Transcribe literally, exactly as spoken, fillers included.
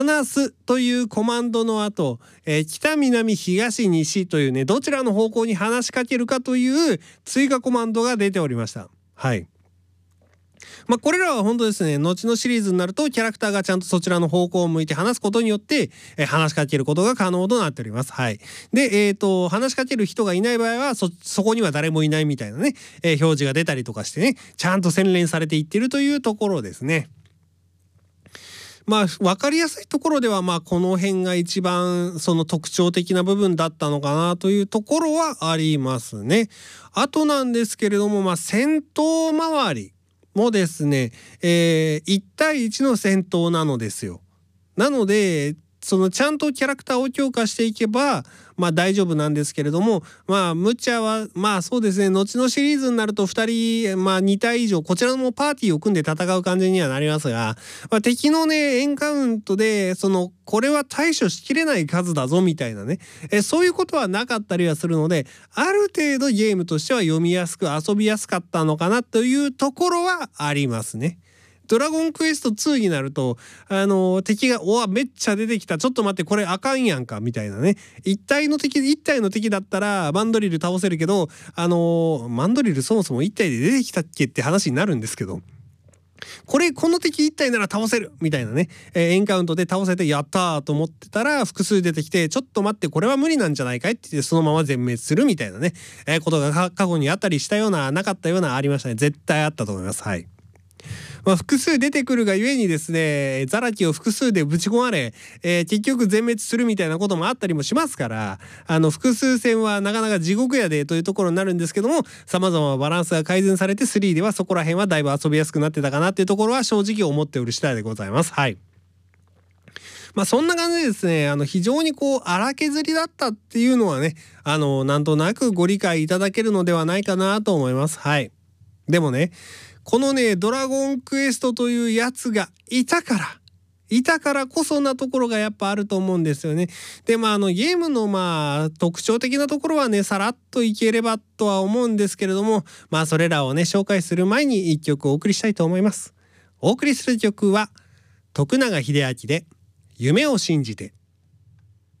話すというコマンドの後、えー、北南東西というね、どちらの方向に話しかけるかという追加コマンドが出ておりました。はい。まあ、これらは本当ですね、後のシリーズになるとキャラクターがちゃんとそちらの方向を向いて話すことによって、えー、話しかけることが可能となっております。はい。で、えっと、話しかける人がいない場合は、そ、そこには誰もいないみたいなね、えー、表示が出たりとかしてね、ちゃんと洗練されていってるというところですね。まあ分かりやすいところではまあこの辺が一番その特徴的な部分だったのかなというところはありますね。あとなんですけれども、まあ戦闘周りもですね、えー、いち対いちの戦闘なのですよ。なのでそのちゃんとキャラクターを強化していけばまあ大丈夫なんですけれども、まあ無茶はまあそうですね、後のシリーズになるとふたりまあに体以上こちらもパーティーを組んで戦う感じにはなりますが、まあ、敵のねエンカウントでそのこれは対処しきれない数だぞみたいなね、えそういうことはなかったりはするので、ある程度ゲームとしては読みやすく遊びやすかったのかなというところはありますね。ドラゴンクエストツーになるとあの敵が「おわめっちゃ出てきた、ちょっと待ってこれあかんやんか」みたいなね、一体の敵一体の敵だったらマンドリル倒せるけど、あのマンドリルそもそも一体で出てきたっけって話になるんですけど、これこの敵一体なら倒せるみたいなね、えー、エンカウントで倒せてやったーと思ってたら複数出てきて、ちょっと待ってこれは無理なんじゃないかいって言ってそのまま全滅するみたいなね、えー、ことが過去にあったりしたようななかったようなありましたね。絶対あったと思います。はい。まあ、複数出てくるがゆえにですね、ザラキを複数でぶち込まれ、えー、結局全滅するみたいなこともあったりもしますから、あの複数戦はなかなか地獄やでというところになるんですけども、様々バランスが改善されてスリーではそこら辺はだいぶ遊びやすくなってたかなっていうところは正直思っておる次第でございます。はい。まあそんな感じでですね、あの非常にこう荒削りだったっていうのはね、あのなんとなくご理解いただけるのではないかなと思います。はい。でもね、このねドラゴンクエストというやつがいたからいたからこそなところがやっぱあると思うんですよね。でまああのゲームのまあ特徴的なところはねさらっといければとは思うんですけれども、まあそれらをね紹介する前にいっきょくお送りしたいと思います。お送りする曲は徳永英明で「夢を信じて」。